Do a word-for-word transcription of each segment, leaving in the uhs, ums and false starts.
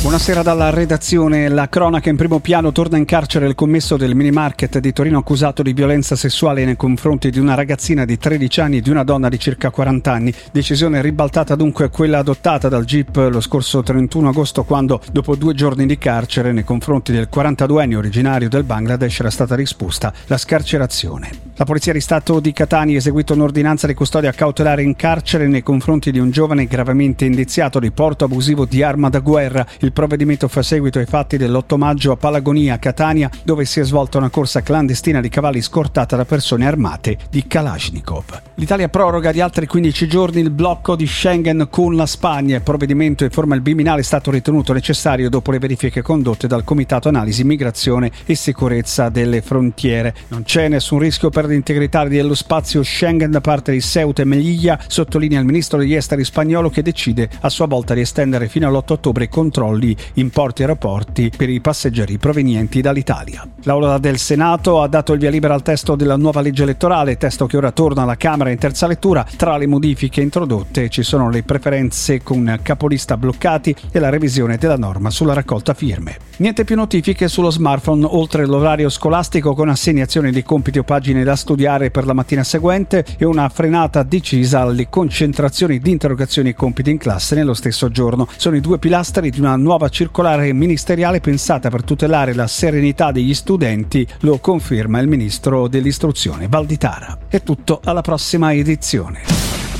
Buonasera dalla redazione. La cronaca in primo piano. Torna in carcere il commesso del minimarket di Torino accusato di violenza sessuale nei confronti di una ragazzina di tredici anni e di una donna di circa quaranta anni. Decisione ribaltata dunque quella adottata dal G I P lo scorso trentuno agosto, quando dopo due giorni di carcere nei confronti del quarantaduenne originario del Bangladesh era stata risposta la scarcerazione. La Polizia di Stato di Catania ha eseguito un'ordinanza di custodia cautelare in carcere nei confronti di un giovane gravemente indiziato di porto abusivo di arma da guerra. Il provvedimento fa seguito ai fatti dell'otto maggio a Palagonia, Catania, dove si è svolta una corsa clandestina di cavalli scortata da persone armate di Kalashnikov. L'Italia proroga di altri quindici giorni il blocco di Schengen con la Spagna. Il provvedimento in forma il biminale è stato ritenuto necessario dopo le verifiche condotte dal Comitato Analisi Migrazione e Sicurezza delle Frontiere. Non c'è nessun rischio per l'integrità dello spazio Schengen da parte di Ceuta e Melilla, sottolinea il ministro degli esteri spagnolo, che decide a sua volta di estendere fino all'otto ottobre i controlli in porti e aeroporti per i passeggeri provenienti dall'Italia. L'Aula del Senato ha dato il via libera al testo della nuova legge elettorale, testo che ora torna alla Camera in terza lettura. Tra le modifiche introdotte ci sono le preferenze con capolista bloccati e la revisione della norma sulla raccolta firme. Niente più notifiche sullo smartphone oltre l'orario scolastico, con assegnazione di compiti o pagine da studiare per la mattina seguente e una frenata decisa alle concentrazioni di interrogazioni e compiti in classe nello stesso giorno. Sono i due pilastri di una nuova circolare ministeriale pensata per tutelare la serenità degli studenti, lo conferma il ministro dell'istruzione Valditara. È tutto, alla prossima edizione.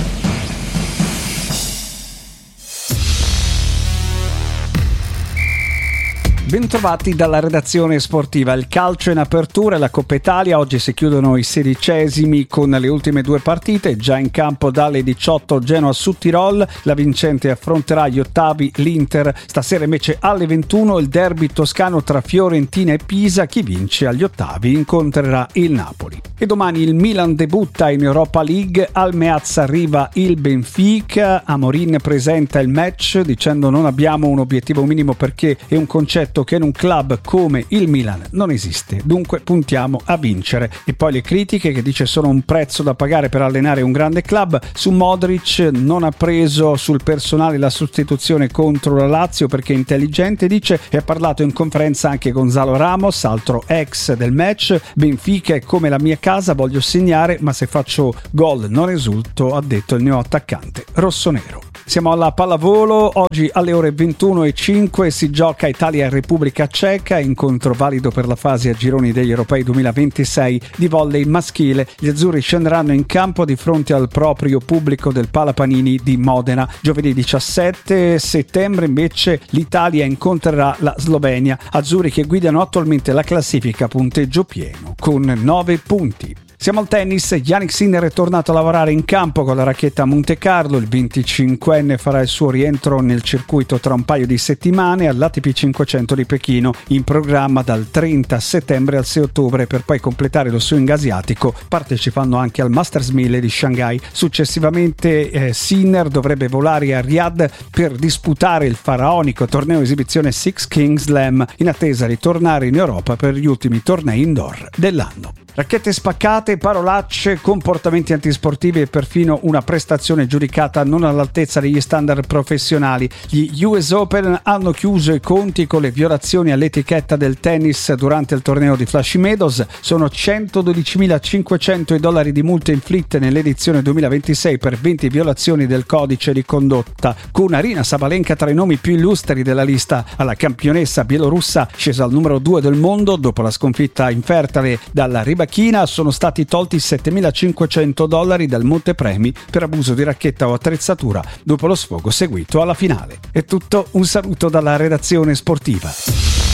Bentrovati dalla redazione sportiva. Il calcio in apertura e la Coppa Italia. Oggi si chiudono i sedicesimi con le ultime due partite. Già in campo dalle diciotto Genoa su Tirol. La vincente affronterà gli ottavi l'Inter. Stasera invece alle ventuno il derby toscano tra Fiorentina e Pisa. Chi vince agli ottavi incontrerà il Napoli. E domani il Milan debutta in Europa League. Al Meazza arriva il Benfica. Amorin presenta il match dicendo: non abbiamo un obiettivo minimo perché è un concetto che in un club come il Milan non esiste, dunque puntiamo a vincere. E poi le critiche, che dice sono un prezzo da pagare per allenare un grande club. Su Modric: non ha preso sul personale la sostituzione contro la Lazio perché è intelligente, dice, e ha parlato in conferenza anche Gonzalo Ramos, altro ex del match. Benfica è come la mia casa, voglio segnare, ma se faccio gol non esulto, ha detto il neoattaccante rossonero. Siamo alla pallavolo. Oggi alle ore ventuno e cinque si gioca Italia e Repubblica Ceca, incontro valido per la fase a gironi degli Europei duemilaventisei di volley maschile. Gli azzurri scenderanno in campo di fronte al proprio pubblico del Palapanini di Modena. Giovedì diciassette settembre invece l'Italia incontrerà la Slovenia. Azzurri che guidano attualmente la classifica a punteggio pieno con nove punti. Siamo al tennis. Jannik Sinner è tornato a lavorare in campo con la racchetta a Monte Carlo. Il venticinquenne farà il suo rientro nel circuito tra un paio di settimane all'A T P cinquecento di Pechino, in programma dal trenta settembre al sei ottobre, per poi completare lo swing asiatico partecipando anche al Masters mille di Shanghai. Successivamente eh, Sinner dovrebbe volare a Riyadh per disputare il faraonico torneo esibizione Six Kings Slam, in attesa di tornare in Europa per gli ultimi tornei indoor dell'anno. Racchette spaccate, parolacce, comportamenti antisportivi e perfino una prestazione giudicata non all'altezza degli standard professionali. Gli U S Open hanno chiuso i conti con le violazioni all'etichetta del tennis durante il torneo di Flushing Meadows. Sono centododicimilacinquecento i dollari di multe inflitte nell'edizione duemilaventisei per venti violazioni del codice di condotta, con Arina Sabalenka tra i nomi più illustri della lista. Alla campionessa bielorussa, scesa al numero due del mondo dopo la sconfitta infertile dalla Rybakina, sono stati tolti settemilacinquecento dollari dal montepremi per abuso di racchetta o attrezzatura dopo lo sfogo seguito alla finale. È tutto, un saluto dalla redazione sportiva.